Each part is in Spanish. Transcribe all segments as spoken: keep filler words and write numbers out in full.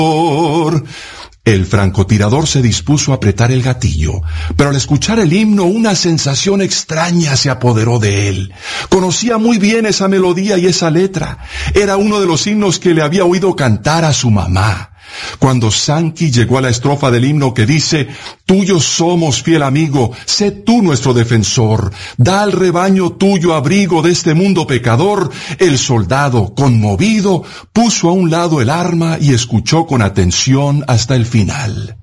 El francotirador se dispuso a apretar el gatillo, pero al escuchar el himno una sensación extraña se apoderó de él. Conocía muy bien esa melodía y esa letra. Era uno de los himnos que le había oído cantar a su mamá. Cuando Sankey llegó a la estrofa del himno que dice: tuyo somos, fiel amigo, sé tú nuestro defensor, da al rebaño tuyo abrigo de este mundo pecador, el soldado, conmovido, puso a un lado el arma y escuchó con atención hasta el final.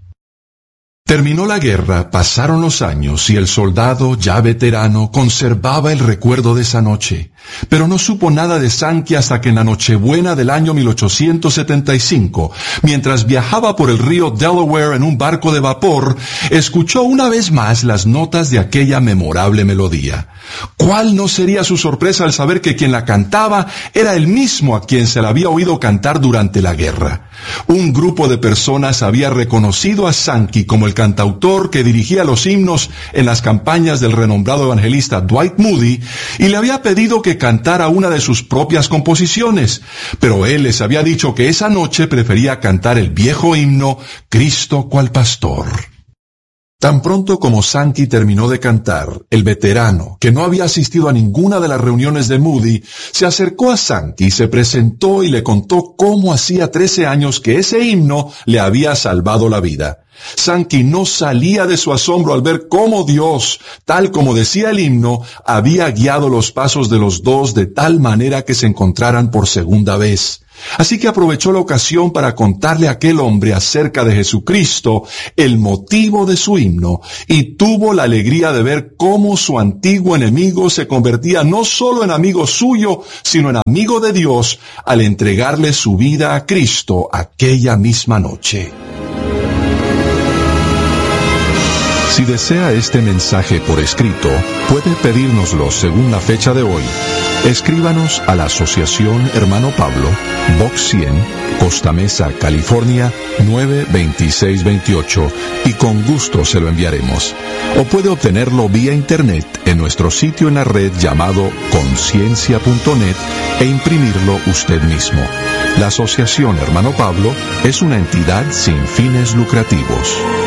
Terminó la guerra, pasaron los años y el soldado, ya veterano, conservaba el recuerdo de esa noche. Pero no supo nada de Sankey hasta que en la Nochebuena del año mil ochocientos setenta y cinco, mientras viajaba por el río Delaware en un barco de vapor, escuchó una vez más las notas de aquella memorable melodía. ¿Cuál no sería su sorpresa al saber que quien la cantaba era el mismo a quien se la había oído cantar durante la guerra? Un grupo de personas había reconocido a Sankey como el cantautor que dirigía los himnos en las campañas del renombrado evangelista Dwight Moody y le había pedido que cantara una de sus propias composiciones, pero él les había dicho que esa noche prefería cantar el viejo himno Cristo cual pastor. Tan pronto como Sankey terminó de cantar, el veterano, que no había asistido a ninguna de las reuniones de Moody, se acercó a Sankey, se presentó y le contó cómo hacía trece años que ese himno le había salvado la vida. Sankey no salía de su asombro al ver cómo Dios, tal como decía el himno, había guiado los pasos de los dos de tal manera que se encontraran por segunda vez. Así que aprovechó la ocasión para contarle a aquel hombre acerca de Jesucristo, el motivo de su himno, y tuvo la alegría de ver cómo su antiguo enemigo se convertía no solo en amigo suyo, sino en amigo de Dios, al entregarle su vida a Cristo aquella misma noche. Si desea este mensaje por escrito, puede pedírnoslo según la fecha de hoy. Escríbanos a la Asociación Hermano Pablo, Box cien, Costa Mesa, California, nueve veintiséis veintiocho, y con gusto se lo enviaremos. O puede obtenerlo vía internet en nuestro sitio en la red llamado conciencia punto net e imprimirlo usted mismo. La Asociación Hermano Pablo es una entidad sin fines lucrativos.